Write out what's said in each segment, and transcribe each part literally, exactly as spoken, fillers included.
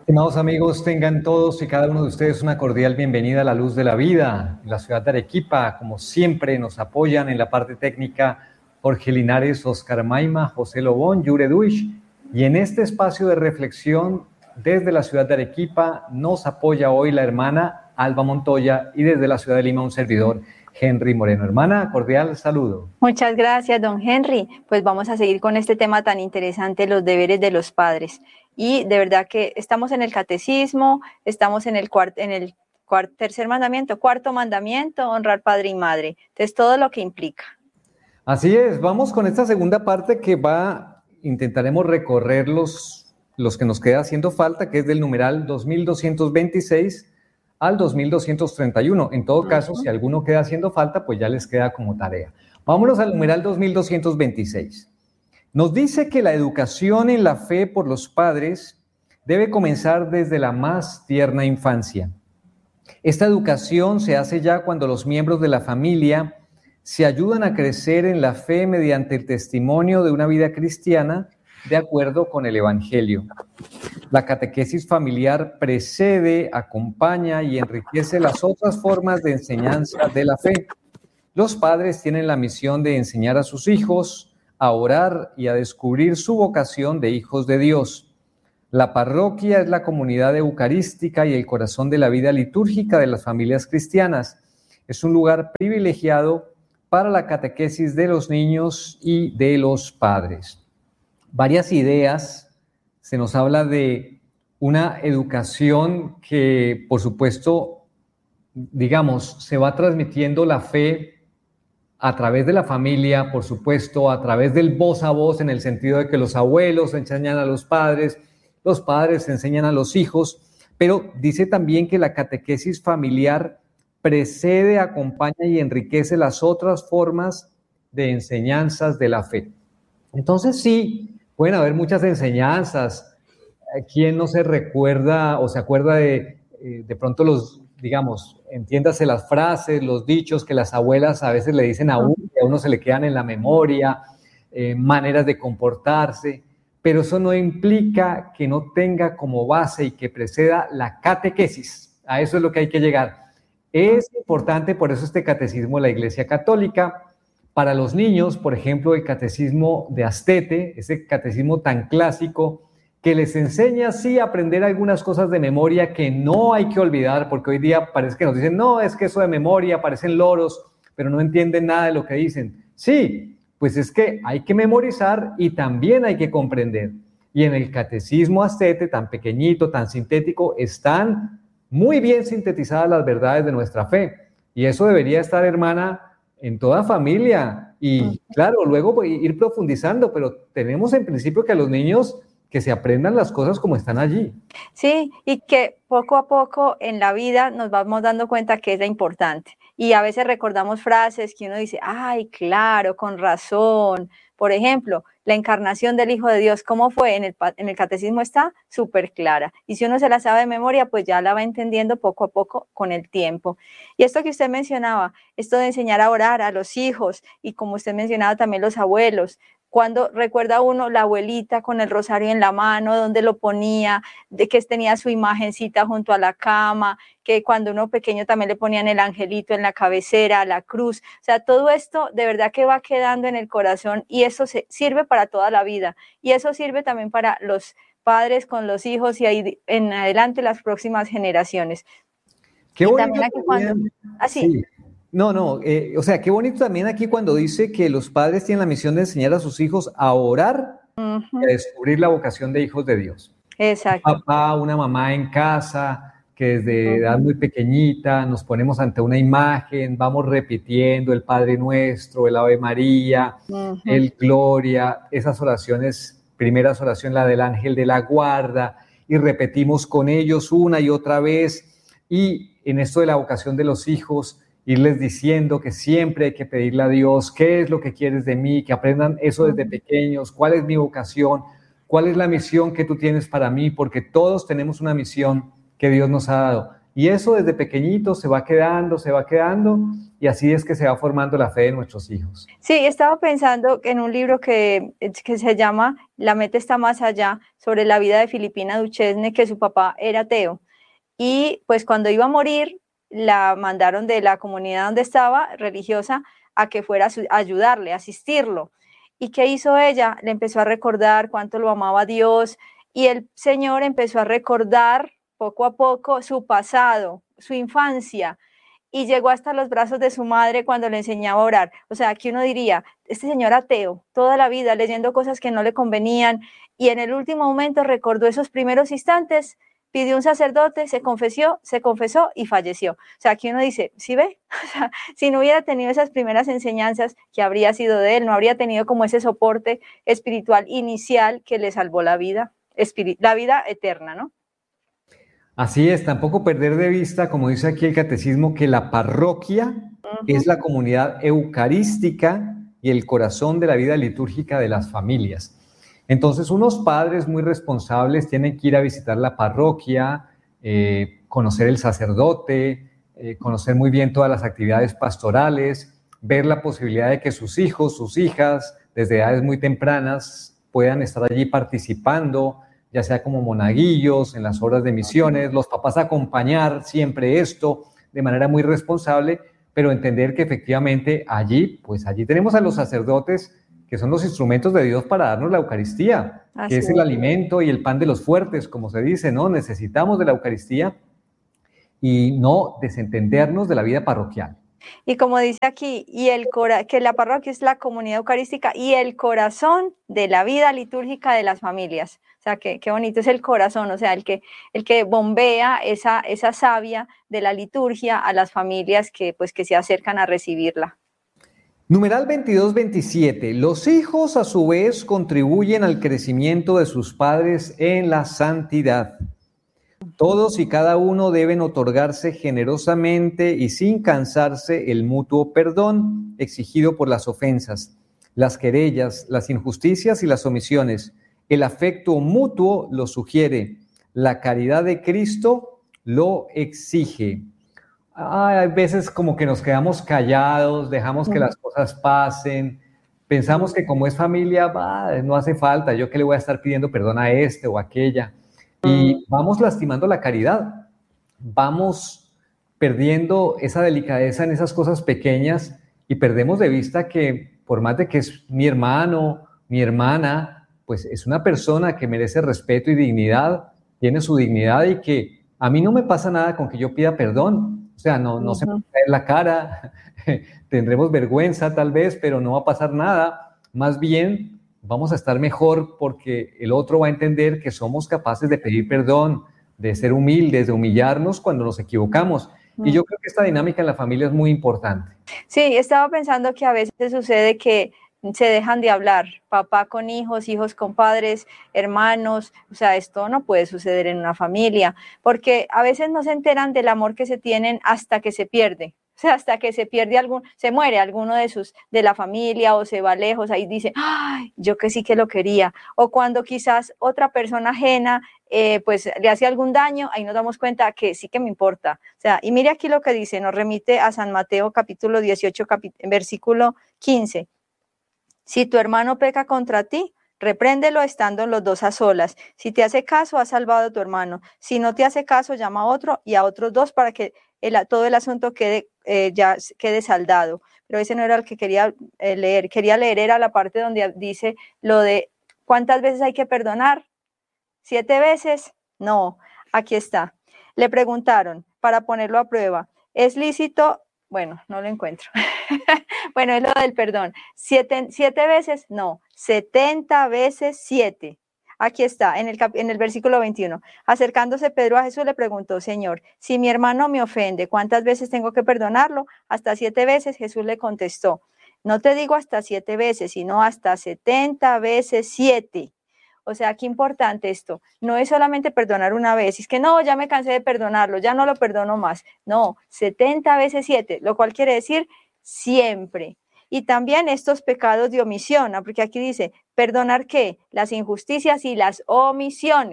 Estimados amigos, tengan todos y cada uno de ustedes una cordial bienvenida a la luz de la vida. En la ciudad de Arequipa, como siempre, nos apoyan en la parte técnica Jorge Linares, Oscar Maima, José Lobón, Yure Duish. Y en este espacio de reflexión, desde la ciudad de Arequipa, nos apoya hoy la hermana Alba Montoya y desde la ciudad de Lima un servidor, Henry Moreno. Hermana, cordial saludo. Muchas gracias, don Henry. Pues vamos a seguir con este tema tan interesante, los deberes de los padres. Y de verdad que estamos en el catecismo, estamos en el, cuart, en el cuart, tercer mandamiento, cuarto mandamiento, honrar padre y madre. Entonces, todo lo que implica. Así es, vamos con esta segunda parte que va, intentaremos recorrer los, los que nos queda haciendo falta, que es del numeral dos mil doscientos veintiséis al dos mil doscientos treinta y uno. En todo caso, uh-huh. si alguno queda haciendo falta, pues ya les queda como tarea. Vámonos al numeral dos mil doscientos veintiséis. Nos dice que la educación en la fe por los padres debe comenzar desde la más tierna infancia. Esta educación se hace ya cuando los miembros de la familia se ayudan a crecer en la fe mediante el testimonio de una vida cristiana de acuerdo con el Evangelio. La catequesis familiar precede, acompaña y enriquece las otras formas de enseñanza de la fe. Los padres tienen la misión de enseñar a sus hijos a orar y a descubrir su vocación de hijos de Dios. La parroquia es la comunidad eucarística y el corazón de la vida litúrgica de las familias cristianas. Es un lugar privilegiado para la catequesis de los niños y de los padres. Varias ideas. Se nos habla de una educación que, por supuesto, digamos, se va transmitiendo la fe a través de la familia, por supuesto, a través del voz a voz, en el sentido de que los abuelos enseñan a los padres, los padres enseñan a los hijos, pero dice también que la catequesis familiar precede, acompaña y enriquece las otras formas de enseñanzas de la fe. Entonces sí, pueden haber muchas enseñanzas. ¿Quién no se recuerda o se acuerda de, de pronto los, digamos, entiéndase las frases, los dichos que las abuelas a veces le dicen a uno, que a uno se le quedan en la memoria, eh, maneras de comportarse, pero eso no implica que no tenga como base y que preceda la catequesis. A eso es lo que hay que llegar. Es importante, por eso este catecismo de la Iglesia Católica, para los niños, por ejemplo, el catecismo de Astete, ese catecismo tan clásico, que les enseña sí a aprender algunas cosas de memoria que no hay que olvidar, porque hoy día parece que nos dicen, no, es que eso de memoria parecen loros, pero no entienden nada de lo que dicen. Sí, pues es que hay que memorizar y también hay que comprender. Y en el catecismo Astete, tan pequeñito, tan sintético, están muy bien sintetizadas las verdades de nuestra fe. Y eso debería estar, hermana, en toda familia. Y claro, luego ir profundizando, pero tenemos en principio que a los niños que se aprendan las cosas como están allí. Sí, y que poco a poco en la vida nos vamos dando cuenta que es importante. Y a veces recordamos frases que uno dice, ay, claro, con razón. Por ejemplo, la encarnación del Hijo de Dios, ¿cómo fue? En el, en el catecismo está súper clara. Y si uno se la sabe de memoria, pues ya la va entendiendo poco a poco con el tiempo. Y esto que usted mencionaba, esto de enseñar a orar a los hijos y como usted mencionaba también los abuelos, cuando recuerda uno la abuelita con el rosario en la mano, donde lo ponía, de que tenía su imagencita junto a la cama, que cuando uno pequeño también le ponían el angelito en la cabecera, la cruz. O sea, todo esto de verdad que va quedando en el corazón y eso se, sirve para toda la vida. Y eso sirve también para los padres con los hijos y ahí en adelante las próximas generaciones. Qué y bonito también aquí cuando... Así. Sí. No, no, eh, o sea, qué bonito también aquí cuando dice que los padres tienen la misión de enseñar a sus hijos a orar uh-huh. y a descubrir la vocación de hijos de Dios. Exacto. Un papá, una mamá en casa, que desde uh-huh. edad muy pequeñita nos ponemos ante una imagen, vamos repitiendo el Padre Nuestro, el Ave María, uh-huh. el Gloria, esas oraciones, primeras oraciones, la del Ángel de la Guarda, y repetimos con ellos una y otra vez, y en esto de la vocación de los hijos, irles diciendo que siempre hay que pedirle a Dios qué es lo que quieres de mí, que aprendan eso desde pequeños, cuál es mi vocación, cuál es la misión que tú tienes para mí, porque todos tenemos una misión que Dios nos ha dado. Y eso desde pequeñito se va quedando, se va quedando, y así es que se va formando la fe de nuestros hijos. Sí, estaba pensando en un libro que, que se llama La meta está más allá, sobre la vida de Filipina Duchesne, que su papá era ateo. Y pues cuando iba a morir, la mandaron de la comunidad donde estaba, religiosa, a que fuera a ayudarle, a asistirlo. ¿Y qué hizo ella? Le empezó a recordar cuánto lo amaba Dios, y el Señor empezó a recordar poco a poco su pasado, su infancia, y llegó hasta los brazos de su madre cuando le enseñaba a orar. O sea, aquí uno diría, este señor ateo, toda la vida leyendo cosas que no le convenían, y en el último momento recordó esos primeros instantes, pidió un sacerdote, se confesó, se confesó y falleció. O sea, aquí uno dice, ¿sí ve? O sea, si no hubiera tenido esas primeras enseñanzas, ¿qué habría sido de él? No habría tenido como ese soporte espiritual inicial que le salvó la vida, la vida eterna, ¿no? Así es, tampoco perder de vista, como dice aquí el catecismo, que la parroquia uh-huh. es la comunidad eucarística y el corazón de la vida litúrgica de las familias. Entonces, unos padres muy responsables tienen que ir a visitar la parroquia, eh, conocer el sacerdote, eh, conocer muy bien todas las actividades pastorales, ver la posibilidad de que sus hijos, sus hijas, desde edades muy tempranas, puedan estar allí participando, ya sea como monaguillos, en las obras de misiones, los papás acompañar siempre esto de manera muy responsable, pero entender que efectivamente allí, pues allí tenemos a los sacerdotes, que son los instrumentos de Dios para darnos la Eucaristía, Así que es, es el alimento y el pan de los fuertes, como se dice, ¿no? Necesitamos de la Eucaristía y no desentendernos de la vida parroquial. Y como dice aquí, y el cora que la parroquia es la comunidad eucarística y el corazón de la vida litúrgica de las familias. O sea, que qué bonito es el corazón, o sea, el que, el que bombea esa, esa savia de la liturgia a las familias que, pues, que se acercan a recibirla. Numeral veintidós veintisiete. Los hijos a su vez contribuyen al crecimiento de sus padres en la santidad. Todos y cada uno deben otorgarse generosamente y sin cansarse el mutuo perdón exigido por las ofensas, las querellas, las injusticias y las omisiones. El afecto mutuo lo sugiere, la caridad de Cristo lo exige. Hay veces como que nos quedamos callados, dejamos que las cosas pasen, pensamos que como es familia, bah, no hace falta, yo que le voy a estar pidiendo perdón a este o a aquella. Y vamos lastimando la caridad, vamos perdiendo esa delicadeza en esas cosas pequeñas y perdemos de vista que por más de que es mi hermano, mi hermana, pues es una persona que merece respeto y dignidad, tiene su dignidad y que a mí no me pasa nada con que yo pida perdón, o sea, no, no uh-huh. se me va a caer la cara, tendremos vergüenza tal vez, pero no va a pasar nada, más bien vamos a estar mejor porque el otro va a entender que somos capaces de pedir perdón, de ser humildes, de humillarnos cuando nos equivocamos. Y yo creo que esta dinámica en la familia es muy importante. Sí, estaba pensando que a veces sucede que se dejan de hablar, papá con hijos, hijos con padres, hermanos, o sea, esto no puede suceder en una familia, porque a veces no se enteran del amor que se tienen hasta que se pierde. O sea, hasta que se pierde algún, se muere alguno de sus, de la familia o se va lejos, ahí dice, ay, yo que sí que lo quería. O cuando quizás otra persona ajena, eh, pues le hace algún daño, ahí nos damos cuenta que sí que me importa. O sea, y mire aquí lo que dice, nos remite a San Mateo capítulo dieciocho, capi, versículo quince. Si tu hermano peca contra ti, repréndelo estando los dos a solas. Si te hace caso, has salvado a tu hermano. Si no te hace caso, llama a otro y a otros dos para que el, todo el asunto quede, eh, ya quede saldado. Pero ese no era el que quería eh, leer. Quería leer, era la parte donde dice lo de ¿cuántas veces hay que perdonar? ¿Siete veces? No, aquí está. Le preguntaron, para ponerlo a prueba, ¿es lícito? Bueno, no lo encuentro. Bueno, es lo del perdón. ¿Siete, siete veces? No, setenta veces siete. Aquí está, en el, en el versículo veintiuno. Acercándose Pedro a Jesús le preguntó, Señor, si mi hermano me ofende, ¿cuántas veces tengo que perdonarlo? Hasta siete veces. Jesús le contestó, no te digo hasta siete veces, sino hasta setenta veces siete. O sea, qué importante esto. No es solamente perdonar una vez. Es que no, ya me cansé de perdonarlo, ya no lo perdono más. No, setenta veces siete, lo cual quiere decir siempre. Y también estos pecados de omisión, ¿no? Porque aquí dice, ¿perdonar qué? Las injusticias y las omisiones.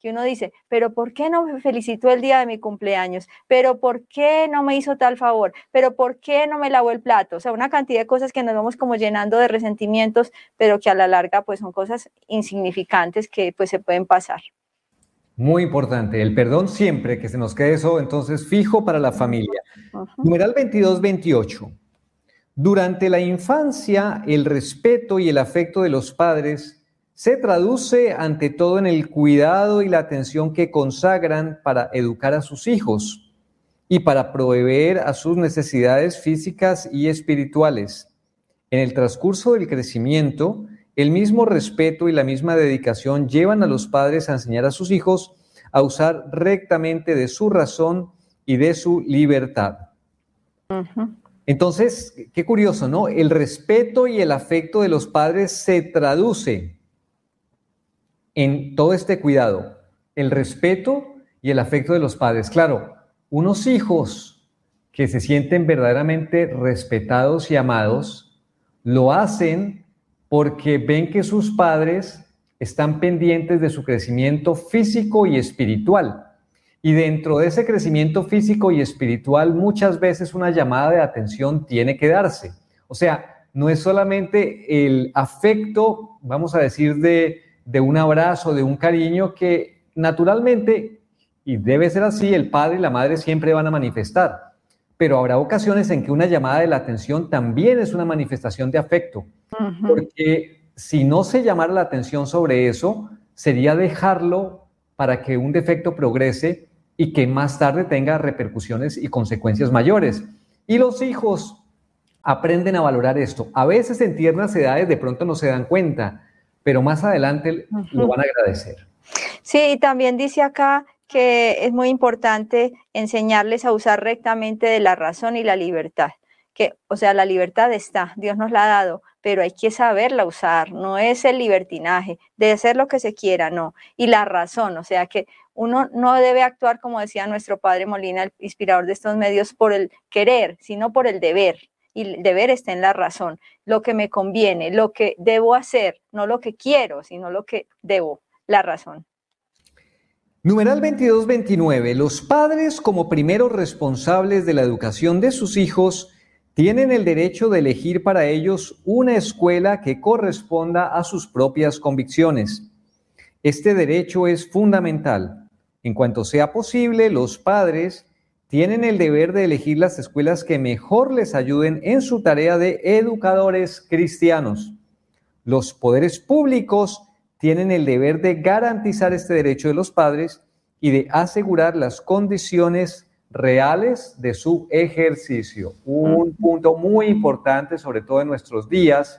que uno dice, pero ¿por qué no me felicitó el día de mi cumpleaños? ¿Pero por qué no me hizo tal favor? ¿Pero por qué no me lavó el plato? O sea, una cantidad de cosas que nos vamos como llenando de resentimientos, pero que a la larga pues son cosas insignificantes que pues se pueden pasar. Muy importante, el perdón siempre, que se nos quede eso entonces fijo para la familia. Uh-huh. Numeral veintidós veintiocho. Durante la infancia, el respeto y el afecto de los padres se traduce ante todo en el cuidado y la atención que consagran para educar a sus hijos y para proveer a sus necesidades físicas y espirituales. En el transcurso del crecimiento, el mismo respeto y la misma dedicación llevan a los padres a enseñar a sus hijos a usar rectamente de su razón y de su libertad. Uh-huh. Entonces, qué curioso, ¿no? El respeto y el afecto de los padres se traduce en todo este cuidado, el respeto y el afecto de los padres. Claro, unos hijos que se sienten verdaderamente respetados y amados, lo hacen porque ven que sus padres están pendientes de su crecimiento físico y espiritual. Y dentro de ese crecimiento físico y espiritual, muchas veces una llamada de atención tiene que darse. O sea, no es solamente el afecto, vamos a decir, de de un abrazo, de un cariño que naturalmente, y debe ser así, el padre y la madre siempre van a manifestar, pero habrá ocasiones en que una llamada de la atención también es una manifestación de afecto, uh-huh. porque si no se llamara la atención sobre eso, sería dejarlo para que un defecto progrese y que más tarde tenga repercusiones y consecuencias mayores. Y los hijos aprenden a valorar esto. A veces en tiernas edades de pronto no se dan cuenta, pero más adelante uh-huh. lo van a agradecer. Sí, y también dice acá que es muy importante enseñarles a usar rectamente de la razón y la libertad. Que, o sea, la libertad está, Dios nos la ha dado, pero hay que saberla usar, no es el libertinaje de hacer lo que se quiera, no. Y la razón, o sea, que uno no debe actuar, como decía nuestro padre Molina, el inspirador de estos medios, por el querer, sino por el deber. Y el deber está en la razón, lo que me conviene, lo que debo hacer, no lo que quiero, sino lo que debo, la razón. Numeral veintidós veintinueve. Los padres, como primeros responsables de la educación de sus hijos, tienen el derecho de elegir para ellos una escuela que corresponda a sus propias convicciones. Este derecho es fundamental. En cuanto sea posible, los padres tienen el deber de elegir las escuelas que mejor les ayuden en su tarea de educadores cristianos. Los poderes públicos tienen el deber de garantizar este derecho de los padres y de asegurar las condiciones reales de su ejercicio. Un punto muy importante, sobre todo en nuestros días.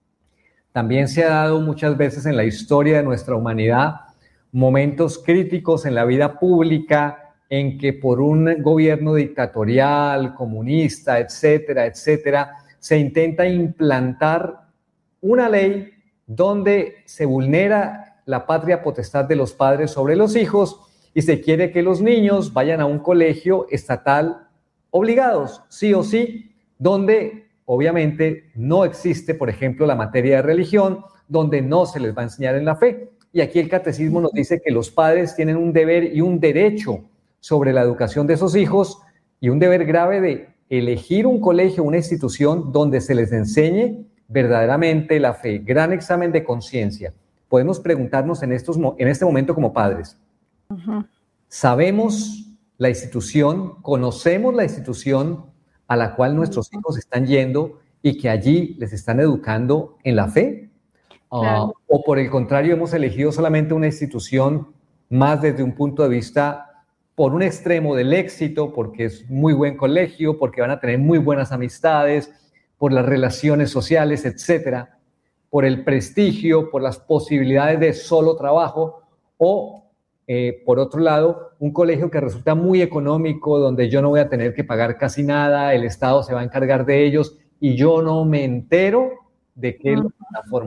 También se ha dado muchas veces en la historia de nuestra humanidad momentos críticos en la vida pública en que por un gobierno dictatorial, comunista, etcétera, etcétera, se intenta implantar una ley donde se vulnera la patria potestad de los padres sobre los hijos y se quiere que los niños vayan a un colegio estatal obligados, sí o sí, donde obviamente no existe, por ejemplo, la materia de religión, donde no se les va a enseñar en la fe. Y aquí el catecismo nos dice que los padres tienen un deber y un derecho sobre la educación de esos hijos y un deber grave de elegir un colegio, una institución donde se les enseñe verdaderamente la fe. Gran examen de conciencia. Podemos preguntarnos en, estos, en este momento como padres, uh-huh. ¿sabemos la institución, conocemos la institución a la cual nuestros uh-huh. hijos están yendo y que allí les están educando en la fe? Claro. Uh, o por el contrario, hemos elegido solamente una institución más desde un punto de vista por un extremo del éxito, porque es muy buen colegio, porque van a tener muy buenas amistades, por las relaciones sociales, etcétera, por el prestigio, por las posibilidades de solo trabajo, o eh, por otro lado, un colegio que resulta muy económico, donde yo no voy a tener que pagar casi nada, el Estado se va a encargar de ellos y yo no me entero de qué lo está formando.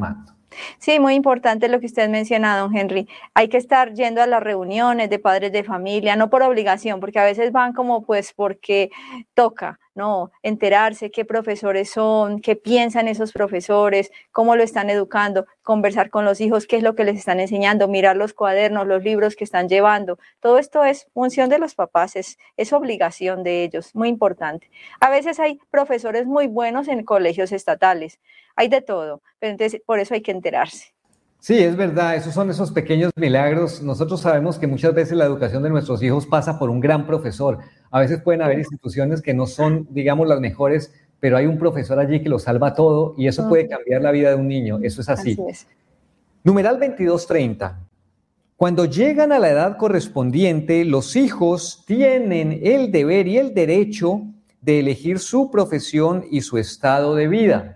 Sí, muy importante lo que usted menciona, don Henry. Hay que estar yendo a las reuniones de padres de familia, no por obligación, porque a veces van como pues porque toca, no, enterarse qué profesores son, qué piensan esos profesores, cómo lo están educando, conversar con los hijos, qué es lo que les están enseñando, mirar los cuadernos, los libros que están llevando. Todo esto es función de los papás, es, es obligación de ellos, muy importante. A veces hay profesores muy buenos en colegios estatales, hay de todo, pero entonces por eso hay que enterarse. Sí, es verdad, esos son esos pequeños milagros. Nosotros sabemos que muchas veces la educación de nuestros hijos pasa por un gran profesor. A veces pueden haber instituciones que no son, digamos, las mejores, pero hay un profesor allí que lo salva todo y eso puede cambiar la vida de un niño. Eso es así. Así es. Numeral veintidós treinta. Cuando llegan a la edad correspondiente, los hijos tienen el deber y el derecho de elegir su profesión y su estado de vida.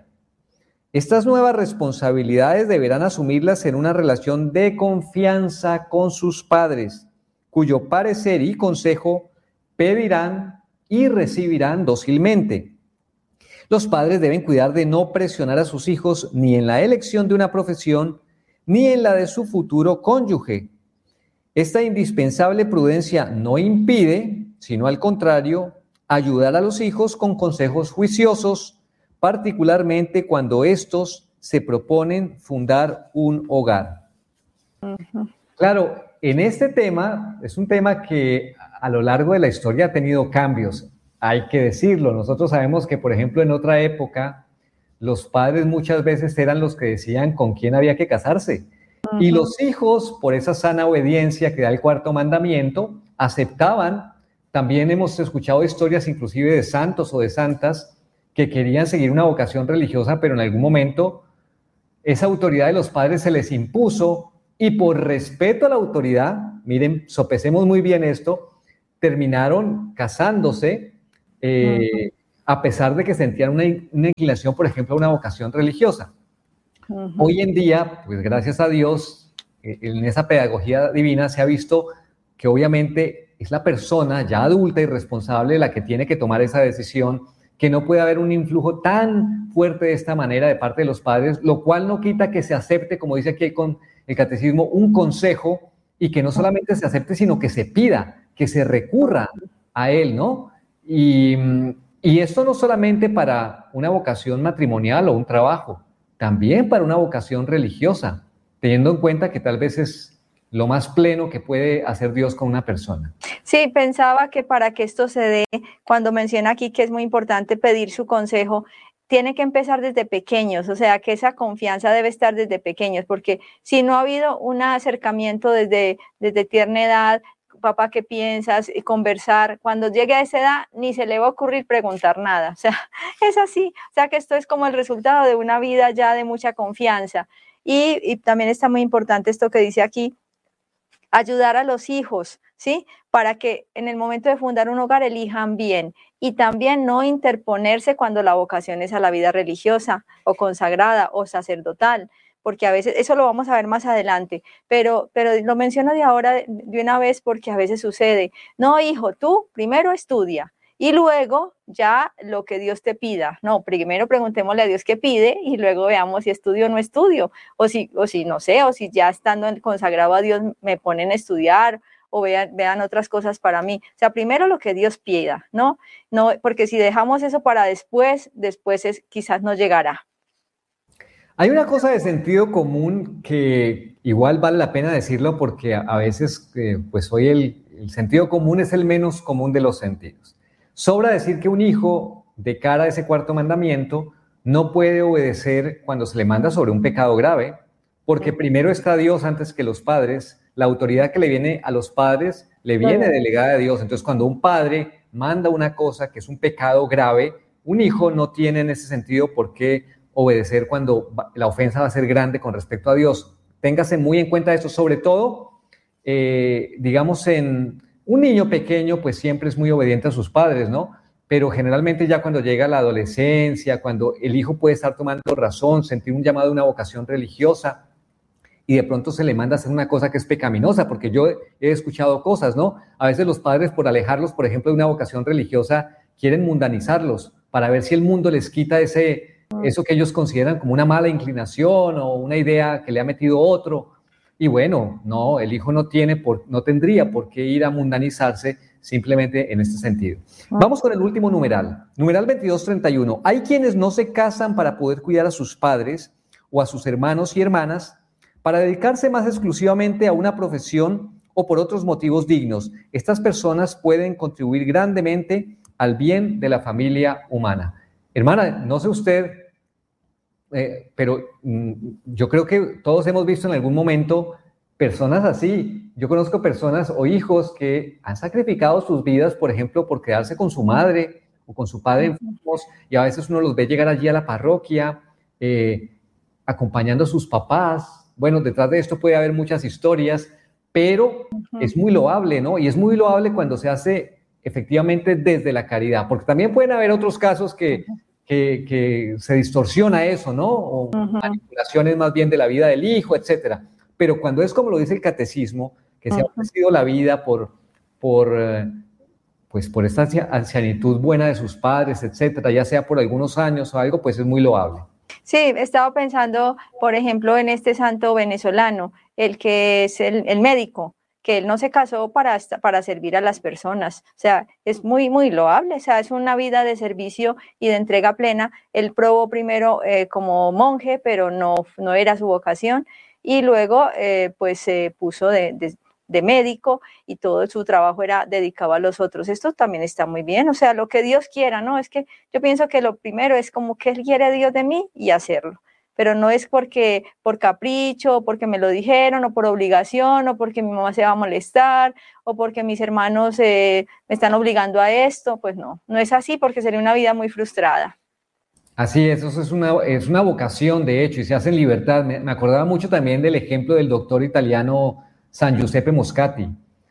Estas nuevas responsabilidades deberán asumirlas en una relación de confianza con sus padres, cuyo parecer y consejo pedirán y recibirán dócilmente. Los padres deben cuidar de no presionar a sus hijos ni en la elección de una profesión, ni en la de su futuro cónyuge. Esta indispensable prudencia no impide, sino al contrario, ayudar a los hijos con consejos juiciosos, particularmente cuando estos se proponen fundar un hogar. Uh-huh. Claro, en este tema, es un tema que a lo largo de la historia ha tenido cambios, hay que decirlo. Nosotros sabemos que, por ejemplo, en otra época, los padres muchas veces eran los que decían con quién había que casarse. Uh-huh. Y los hijos, por esa sana obediencia que da el cuarto mandamiento, aceptaban. También hemos escuchado historias inclusive de santos o de santas que querían seguir una vocación religiosa, pero en algún momento esa autoridad de los padres se les impuso y por respeto a la autoridad, miren, sopesemos muy bien esto, terminaron casándose eh, uh-huh. a pesar de que sentían una, una inclinación, por ejemplo, a una vocación religiosa. Uh-huh. Hoy en día, pues gracias a Dios, eh, en esa pedagogía divina se ha visto que obviamente es la persona ya adulta y responsable la que tiene que tomar esa decisión, que no puede haber un influjo tan fuerte de esta manera de parte de los padres, lo cual no quita que se acepte, como dice aquí con el catecismo, un consejo y que no solamente se acepte, sino que se pida, que se recurra a él, ¿no? Y, y esto no solamente para una vocación matrimonial o un trabajo, también para una vocación religiosa, teniendo en cuenta que tal vez es lo más pleno que puede hacer Dios con una persona. Sí, pensaba que para que esto se dé, cuando menciona aquí que es muy importante pedir su consejo, tiene que empezar desde pequeños, o sea, que esa confianza debe estar desde pequeños, porque si no ha habido un acercamiento desde, desde tierna edad, papá, ¿qué piensas? Y conversar, cuando llegue a esa edad, ni se le va a ocurrir preguntar nada, o sea, es así, o sea, que esto es como el resultado de una vida ya de mucha confianza. Y, y también está muy importante esto que dice aquí, ayudar a los hijos, ¿sí? Para que en el momento de fundar un hogar elijan bien y también no interponerse cuando la vocación es a la vida religiosa o consagrada o sacerdotal, porque a veces, eso lo vamos a ver más adelante, pero, pero lo menciono de ahora de, de una vez porque a veces sucede, no hijo, tú primero estudia y luego ya lo que Dios te pida. No, primero preguntémosle a Dios qué pide y luego veamos si estudio o no estudio, o si, o si no sé, o si ya estando consagrado a Dios me ponen a estudiar o vean, vean otras cosas para mí. O sea, primero lo que Dios pida, ¿no? No, porque si dejamos eso para después, después es, quizás no llegará. Hay una cosa de sentido común que igual vale la pena decirlo porque a, a veces, eh, pues hoy el, el sentido común es el menos común de los sentidos. Sobra decir que un hijo, de cara a ese cuarto mandamiento, no puede obedecer cuando se le manda sobre un pecado grave, porque primero está Dios antes que los padres. La autoridad que le viene a los padres le viene delegada de Dios. Entonces, cuando un padre manda una cosa que es un pecado grave, un hijo no tiene en ese sentido por qué obedecer cuando la ofensa va a ser grande con respecto a Dios. Téngase muy en cuenta esto, sobre todo, eh, digamos, en un niño pequeño, pues siempre es muy obediente a sus padres, ¿no? Pero generalmente ya cuando llega la adolescencia, cuando el hijo puede estar tomando razón, sentir un llamado a una vocación religiosa y de pronto se le manda a hacer una cosa que es pecaminosa, porque yo he escuchado cosas, ¿no? A veces los padres, por alejarlos, por ejemplo, de una vocación religiosa, quieren mundanizarlos para ver si el mundo les quita ese, eso que ellos consideran como una mala inclinación o una idea que le ha metido otro. Y bueno, no, el hijo no, tiene por, no tendría por qué ir a mundanizarse simplemente en este sentido. Vamos con el último numeral, numeral veintidós treinta y uno. Hay quienes no se casan para poder cuidar a sus padres o a sus hermanos y hermanas, para dedicarse más exclusivamente a una profesión o por otros motivos dignos. Estas personas pueden contribuir grandemente al bien de la familia humana. Hermana, no sé usted, eh, pero mm, yo creo que todos hemos visto en algún momento personas así. Yo conozco personas o hijos que han sacrificado sus vidas, por ejemplo, por quedarse con su madre o con su padre enfermos, y a veces uno los ve llegar allí a la parroquia, eh, acompañando a sus papás. Bueno, detrás de esto puede haber muchas historias, pero uh-huh. es muy loable, ¿no? Y es muy loable cuando se hace efectivamente desde la caridad, porque también pueden haber otros casos que, uh-huh. que, que se distorsiona eso, ¿no? O uh-huh. manipulaciones más bien de la vida del hijo, etcétera. Pero cuando es como lo dice el catecismo, que se uh-huh. ha ofrecido la vida por, por, pues por esta ancianitud buena de sus padres, etcétera, ya sea por algunos años o algo, pues es muy loable. Sí, he estado pensando, por ejemplo, en este santo venezolano, el que es el, el médico, que él no se casó para, para servir a las personas. O sea, es muy, muy loable. O sea, es una vida de servicio y de entrega plena. Él probó primero eh, como monje, pero no, no era su vocación. Y luego, eh, pues, se puso de, de, de médico y todo su trabajo era dedicado a los otros. Esto también está muy bien. O sea, lo que Dios quiera, ¿no? Es que yo pienso que lo primero es como que Él quiere Dios de mí y hacerlo. Pero no es porque por capricho, o porque me lo dijeron, o por obligación, o porque mi mamá se va a molestar, o porque mis hermanos eh, me están obligando a esto. Pues no, no es así, porque sería una vida muy frustrada. Así es, eso es una, es una vocación, de hecho, y se hace en libertad. Me, me acordaba mucho también del ejemplo del doctor italiano San Giuseppe Moscati,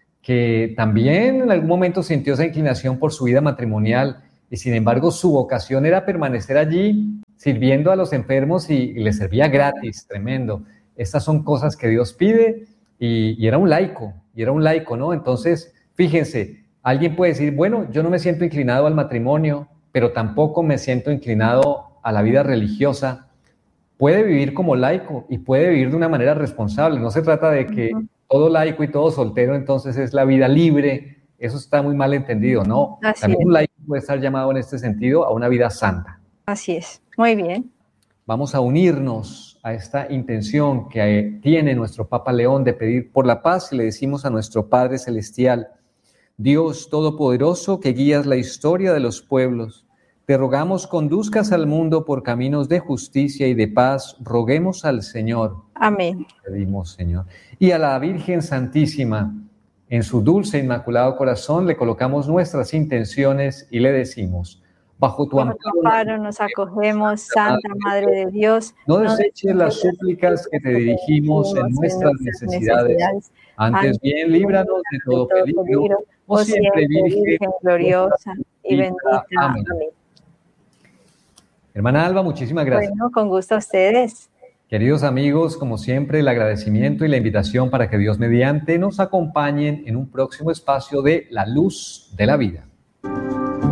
que también en algún momento sintió esa inclinación por su vida matrimonial, y sin embargo su vocación era permanecer allí sirviendo a los enfermos y, y les servía gratis, tremendo. Estas son cosas que Dios pide, y, y era un laico, y era un laico, ¿no? Entonces, fíjense, alguien puede decir, bueno, yo no me siento inclinado al matrimonio, pero tampoco me siento inclinado a la vida religiosa. Puede vivir como laico y puede vivir de una manera responsable. No se trata de que uh-huh. todo laico y todo soltero entonces es la vida libre. Eso está muy mal entendido, ¿no? Así También es. un laico puede estar llamado en este sentido a una vida santa. Así es, muy bien. Vamos a unirnos a esta intención que tiene nuestro Papa León de pedir por la paz, y le decimos a nuestro Padre Celestial: Dios Todopoderoso, que guías la historia de los pueblos, te rogamos conduzcas al mundo por caminos de justicia y de paz. Roguemos al Señor. Amén. Pedimos, Señor. Y a la Virgen Santísima, en su dulce e inmaculado corazón, le colocamos nuestras intenciones y le decimos: bajo tu amparo, amparo nos acogemos, Santa Madre de Dios. No deseches las súplicas que te dirigimos en nuestras necesidades. Antes bien, líbranos de todo peligro. Oh siempre Virgen gloriosa y bendita. Amén. Amén. Hermana Alba, muchísimas gracias. Bueno, con gusto a ustedes. Queridos amigos, como siempre, el agradecimiento y la invitación para que Dios mediante nos acompañen en un próximo espacio de La Luz de la Vida.